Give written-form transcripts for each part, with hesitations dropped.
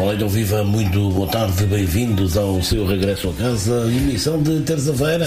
Olha, viva, muito boa tarde, bem-vindos ao seu regresso a casa, emissão de terça-feira.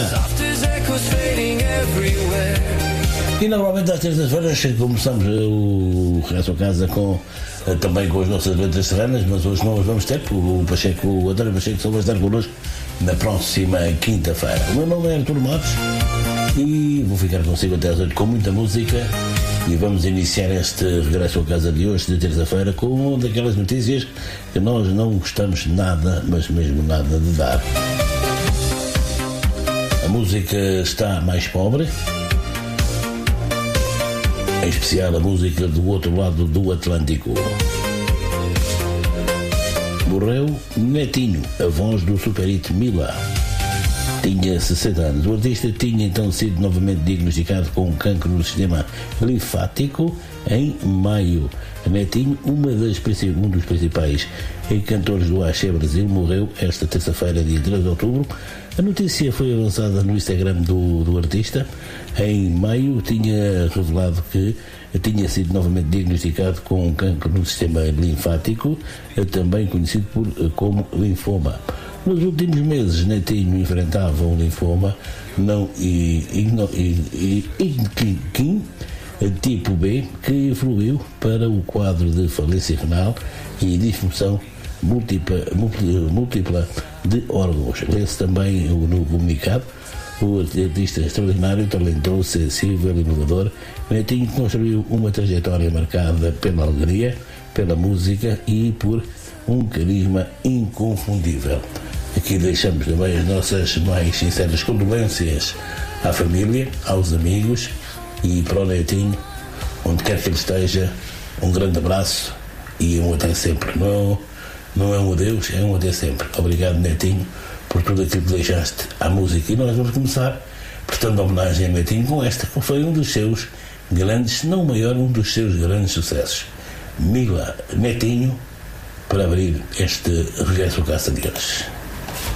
E normalmente às terças-feiras começamos o regresso a casa também com as nossas letras serranas, mas hoje não as vamos ter, porque o António Pacheco só vai estar connosco na próxima quinta-feira. O meu nome é Artur Matos e vou ficar consigo até às 8 com muita música. E vamos iniciar este regresso a casa de hoje, de terça-feira, com uma daquelas notícias que nós não gostamos nada, mas mesmo nada de dar. A música está mais pobre, em especial a música do outro lado do Atlântico. Morreu Netinho, a voz do super-hit Mila. Tinha 60 anos. O artista tinha então sido novamente diagnosticado com um cancro no sistema linfático em maio. Netinho, um dos principais cantores do Axé Brasil, morreu esta terça-feira, dia 3 de outubro. A notícia foi avançada no Instagram do artista. Em maio tinha revelado que tinha sido novamente diagnosticado com um cancro no sistema linfático, também conhecido como linfoma. Nos últimos meses, Netinho enfrentava um linfoma tipo B, que evoluiu para o quadro de falência renal e disfunção múltipla de órgãos. Lê-se também no comunicado: o artista extraordinário, talentoso, sensível e inovador, Netinho construiu uma trajetória marcada pela alegria, pela música e por um carisma inconfundível. Aqui deixamos também as nossas mais sinceras condolências à família, aos amigos e para o Netinho, onde quer que ele esteja, um grande abraço e um até sempre. Não é um adeus, é um até sempre. Obrigado, Netinho, por tudo aquilo que deixaste à música. E nós vamos começar prestando homenagem a Netinho com esta, que foi um dos seus grandes, se não o maior, um dos seus grandes sucessos. Mila, Netinho, para abrir este regresso à casa de hoje.